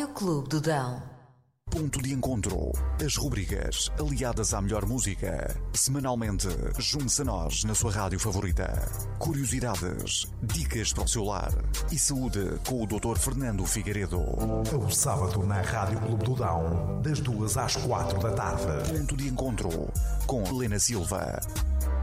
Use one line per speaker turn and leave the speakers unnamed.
Rádio Clube do Dão.
Ponto de encontro. As rubricas aliadas à melhor música. Semanalmente, junte-se a nós na sua rádio favorita. Curiosidades, dicas para o seu lar e saúde com o Dr. Fernando Figueiredo.
Ao sábado na Rádio Clube do Dão, das 2 às 4 da tarde.
Ponto de encontro com Helena Silva.